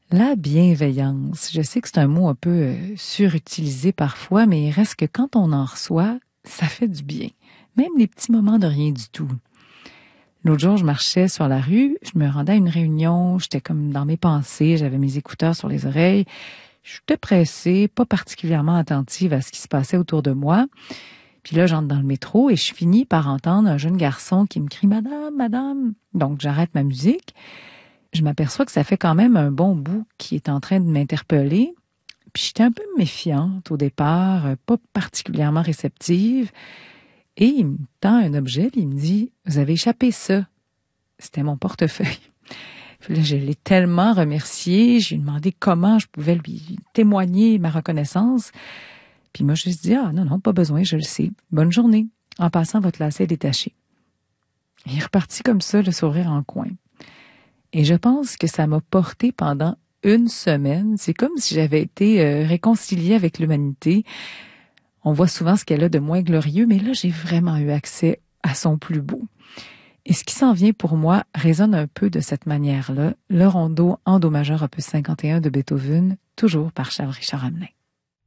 La bienveillance. Je sais que c'est un mot un peu surutilisé parfois, mais il reste que quand on en reçoit, ça fait du bien. Même les petits moments de rien du tout. L'autre jour, je marchais sur la rue, je me rendais à une réunion, j'étais comme dans mes pensées, j'avais mes écouteurs sur les oreilles. J'étais pressée, pas particulièrement attentive à ce qui se passait autour de moi. Puis là, j'entre dans le métro et je finis par entendre un jeune garçon qui me crie « Madame, madame ». Donc, j'arrête ma musique. Je m'aperçois que ça fait quand même un bon bout qu'il est en train de m'interpeller. Puis j'étais un peu méfiante au départ, pas particulièrement réceptive. Et il me tend un objet puis il me dit « Vous avez échappé ça ». C'était mon portefeuille. Puis là, je l'ai tellement remercié. J'ai demandé comment je pouvais lui témoigner ma reconnaissance. Puis moi, je me suis dit « Ah non, pas besoin, je le sais. Bonne journée. En passant, votre lacet est détaché. » Il est reparti comme ça, le sourire en coin. Et je pense que ça m'a porté pendant une semaine. C'est comme si j'avais été réconciliée avec l'humanité. On voit souvent ce qu'elle a de moins glorieux, mais là, j'ai vraiment eu accès à son plus beau. Et ce qui s'en vient pour moi résonne un peu de cette manière-là. Le rondo en do majeur opus 51 de Beethoven, toujours par Charles Richard Hamelin.